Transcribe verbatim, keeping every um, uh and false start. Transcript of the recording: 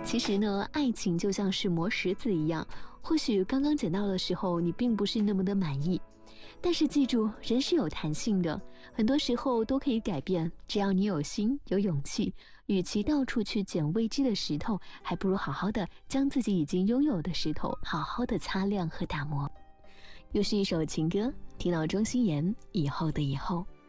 其实呢，爱情就像是磨石子一样，或许刚刚捡到的时候你并不是那么的满意，但是记住，人是有弹性的，很多时候都可以改变，只要你有心有勇气。与其到处去捡未知的石头，还不如好好的将自己已经拥有的石头好好的擦亮和打磨。又是一首情歌，听到钟心妍以后的以后。